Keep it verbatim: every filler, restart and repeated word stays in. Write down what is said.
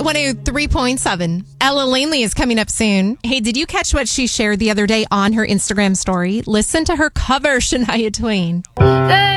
one oh three point seven. Ella Langley is coming up soon. Hey, did you catch what she shared the other day on her Instagram story? Listen to her cover Shania Twain.